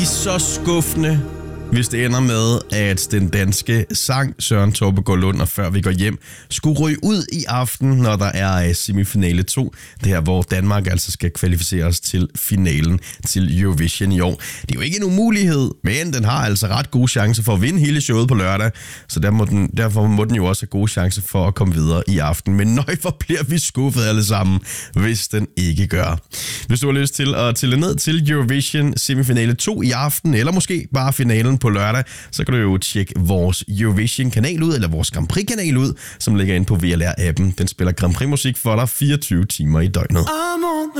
Så skuffende, hvis det ender med, at den danske sang Søren Tobbegaard Lund og Før vi går hjem skulle ryge ud i aften, når der er semifinale 2. Det her, hvor Danmark altså skal kvalificeres til finalen til Eurovision i år. Det er jo ikke en umulighed, men den har altså ret gode chancer for at vinde hele showet på lørdag. Så derfor må den jo også have gode chancer for at komme videre i aften. Men nøj, hvor bliver vi skuffet alle sammen, hvis den ikke gør. Hvis du har lyst til at tælle ned til Eurovision semifinale 2 i aften, eller måske bare finalen på lørdag, så kan du jo tjekke vores Eurovision-kanal ud, eller vores Grand Prix-kanal ud, som ligger inde på VLR-appen. Den spiller Grand Prix-musik for dig 24 timer i døgnet.